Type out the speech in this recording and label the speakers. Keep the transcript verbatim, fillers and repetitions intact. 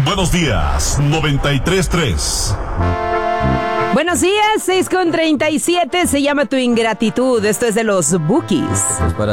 Speaker 1: Buenos días, noventa y tres punto tres.
Speaker 2: Buenos días, seis con treinta y siete, se llama Tu Ingratitud, esto es de los Bukis.
Speaker 3: Pues para